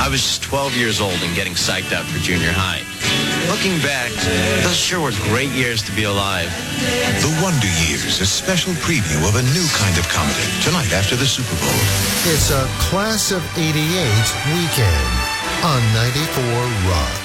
I was just 12 years old and getting psyched out for junior high. Looking back, those sure were great years to be alive. The Wonder Years, a special preview of a new kind of comedy, tonight after the Super Bowl. It's a Class of '88 weekend on 94 Rock.